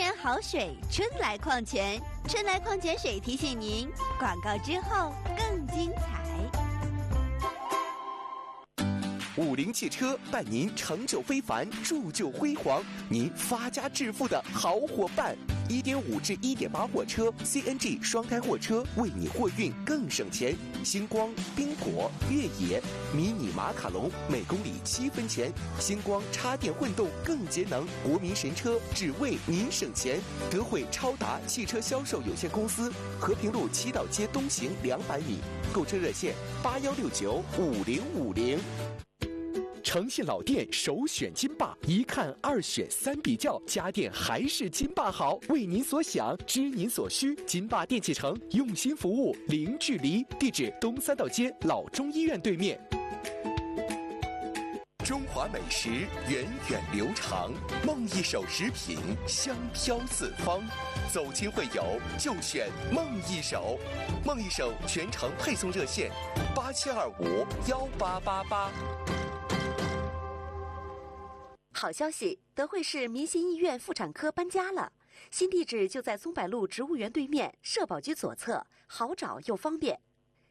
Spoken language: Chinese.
泉好水，春来矿泉，春来矿泉水提醒您，广告之后更精彩。 50汽车伴您成就非凡，铸就辉煌，您发家致富的好伙伴。1.5至1.8货车 CNG 双胎货车，为你货运更省钱。星光、宾果、越野、迷你马卡龙，每公里7分钱。星光插电混动更节能，国民神车，只为您省钱。德惠超达汽车销售有限公司，和平路七道街东行200米。购车热线81695050。诚信老店首选金霸，一看二选三比较，家电还是金霸好。为您所想，知您所需，金霸电器城用心服务，零距离。地址东三道街老中医院对面。中华美食源远流长，梦一手食品香飘四方。走亲会友就选梦一手，梦一手全程配送热线87251888。 好消息，德惠市民心医院妇产科搬家了，新地址就在松柏路植物园对面，社保局左侧，好找又方便。